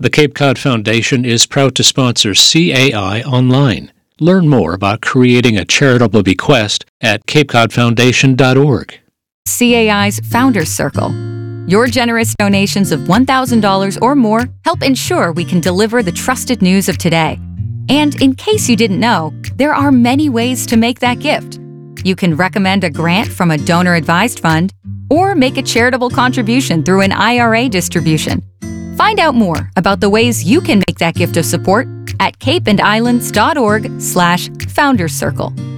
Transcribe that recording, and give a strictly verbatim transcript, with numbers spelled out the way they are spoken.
The Cape Cod Foundation is proud to sponsor C A I Online. Learn more about creating a charitable bequest at cape cod foundation dot org. C A I's Founders Circle. Your generous donations of one thousand dollars or more help ensure we can deliver the trusted news of today. And in case you didn't know, there are many ways to make that gift. You can recommend a grant from a donor-advised fund or make a charitable contribution through an I R A distribution. Find out more about the ways you can make that gift of support at cape and islands dot org slash founders circle.